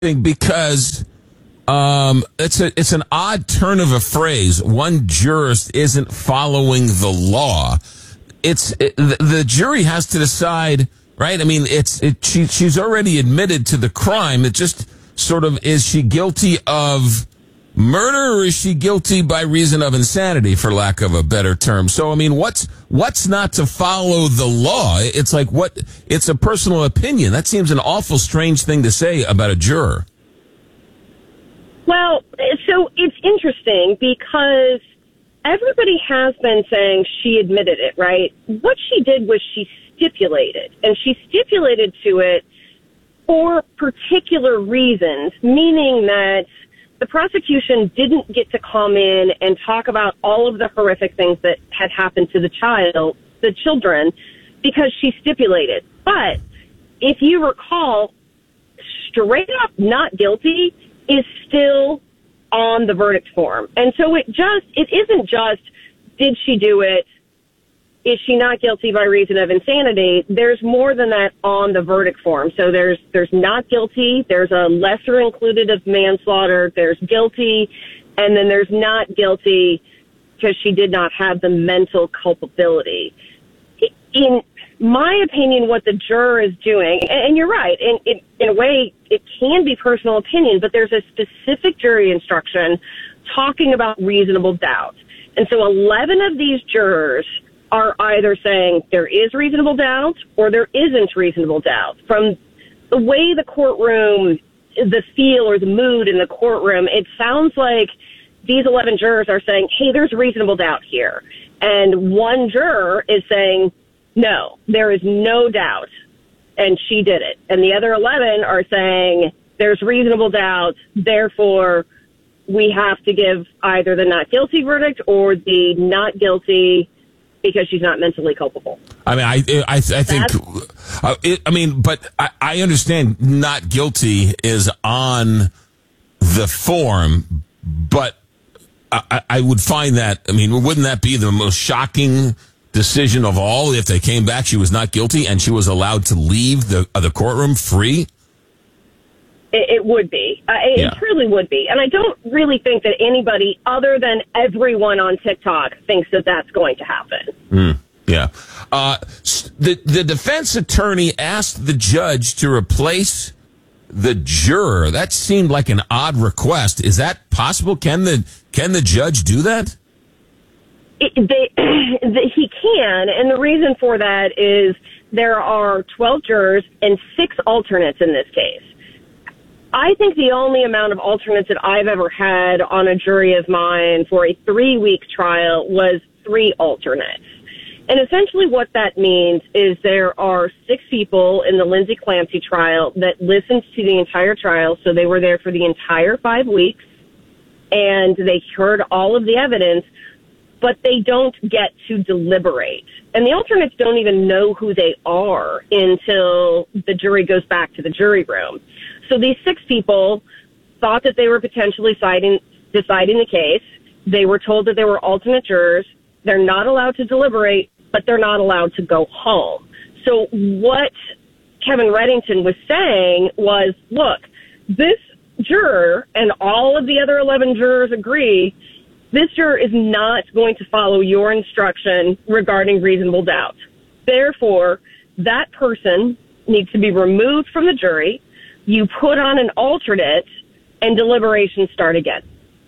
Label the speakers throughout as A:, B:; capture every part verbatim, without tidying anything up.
A: because um, it's a it's an odd turn of a phrase. One jurist isn't following the law. It's it, the, the jury has to decide, right? I mean, it's it, she she's already admitted to the crime. It just sort of, is she guilty of murder or is she guilty by reason of insanity, for lack of a better term? So, I mean, what's what's not to follow the law? It's like what it's a personal opinion. That seems an awful strange thing to say about a juror.
B: Well, so it's interesting because everybody has been saying she admitted it, right? What she did was she stipulated, and she stipulated to it for particular reasons, meaning that the prosecution didn't get to come in and talk about all of the horrific things that had happened to the child, the children, because she stipulated. But if you recall, straight up not guilty is still on the verdict form. And so it just, it isn't just, did she do it? Is she not guilty by reason of insanity? There's more than that on the verdict form. So there's there's not guilty, there's a lesser included of manslaughter, there's guilty, and then there's not guilty because she did not have the mental culpability. In my opinion, what the juror is doing, and you're right, in, in, in a way, it can be personal opinion, but there's a specific jury instruction talking about reasonable doubt. And so eleven of these jurors are either saying there is reasonable doubt or there isn't reasonable doubt. From the way the courtroom, the feel or the mood in the courtroom, it sounds like these eleven jurors are saying, hey, there's reasonable doubt here. And one juror is saying, no, there is no doubt, and she did it. And the other eleven are saying there's reasonable doubt, therefore we have to give either the not guilty verdict or the not guilty because she's not mentally culpable.
A: I mean, I I, I think, uh, it, I mean, but I, I understand not guilty is on the form, but I, I would find that, I mean, wouldn't that be the most shocking decision of all if they came back, she was not guilty, and she was allowed to leave the uh, the courtroom free?
B: It, it would be. Uh, it,
A: yeah.
B: it truly would be. And I don't really think that anybody other than everyone on TikTok thinks that that's going to happen.
A: Mm, yeah. Uh, the, the defense attorney asked the judge to replace the juror. That seemed like an odd request. Is that possible? Can the, can the judge do that?
B: It, they, the, he can, and the reason for that is there are twelve jurors and six alternates in this case. I think the only amount of alternates that I've ever had on a jury of mine for a three-week trial was three alternates. And essentially what that means is there are six people in the Lindsay Clancy trial that listened to the entire trial, so they were there for the entire five weeks, and they heard all of the evidence, but they don't get to deliberate. And the alternates don't even know who they are until the jury goes back to the jury room. So these six people thought that they were potentially deciding, deciding the case. They were told that they were alternate jurors. They're not allowed to deliberate, but they're not allowed to go home. So what Kevin Reddington was saying was, look, this juror and all of the other eleven jurors agree, this juror is not going to follow your instruction regarding reasonable doubt. Therefore, that person needs to be removed from the jury. You put on an alternate, and deliberations start again.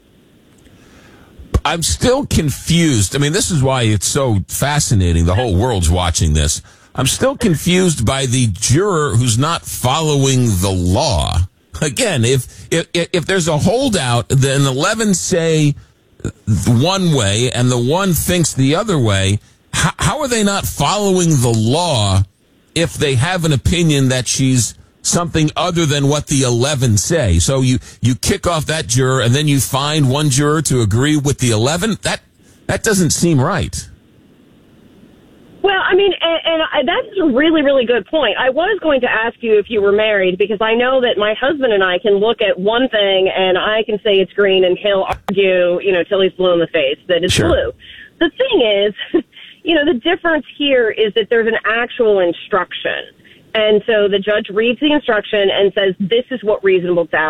A: I'm still confused. I mean, this is why it's so fascinating. The whole world's watching this. I'm still confused by the juror who's not following the law. Again, if if, if there's a holdout, then eleven say one way and the one thinks the other way, how, how are they not following the law if they have an opinion that she's something other than what the eleven say? So you, you kick off that juror and then you find one juror to agree with the eleven? That that doesn't seem right.
B: Well, I mean, and, and I, that's a really, really good point. I was going to ask you if you were married because I know that my husband and I can look at one thing and I can say it's green and he'll argue, you know, till he's blue in the face that it's
A: Sure.
B: blue. The thing is, you know, the difference here is that there's an actual instruction. And so the judge reads the instruction and says, this is what reasonable doubt